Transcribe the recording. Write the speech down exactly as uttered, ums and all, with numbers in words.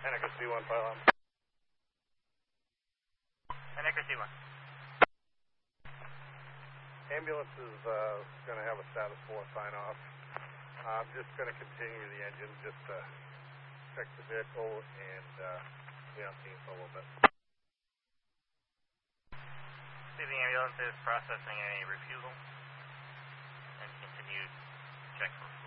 Anchor C one pylon. Anchor C one. Ambulance is uh, going to have a status four sign off. Uh, I'm just going to continue the engine just to check the vehicle and uh, be on scene for a little bit. See if the ambulance is processing a refusal and continue check for